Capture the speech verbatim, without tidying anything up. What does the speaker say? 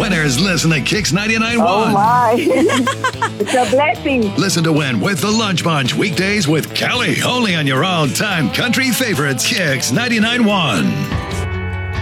winners listen to Kicks ninety-nine point Oh one. my. It's a blessing. Listen to Win with the Lunch Bunch weekdays with Kelly, only on your all-time country favorites, Kicks ninety-nine point one.